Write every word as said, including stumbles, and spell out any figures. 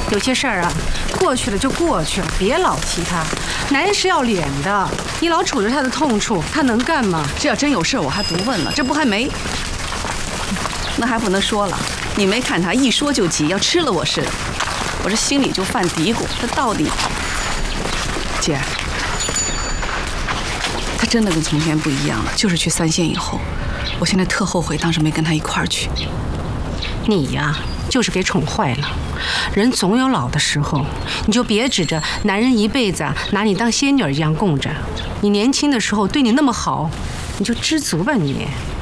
有些事儿啊，过去了就过去了，别老提他。男人是要脸的，你老杵着他的痛处，他能干吗？ 这要真有事，我还不问了，这不还没……那还不能说了。你没看他一说就急，要吃了我似的。我这心里就犯嘀咕，他到底……姐，他真的跟从前不一样了。就是去三线以后，我现在特后悔当时没跟他一块儿去。 你呀，就是给宠坏了。人总有老的时候，你就别指着男人一辈子啊拿你当仙女一样供着。你年轻的时候对你那么好，你就知足吧你。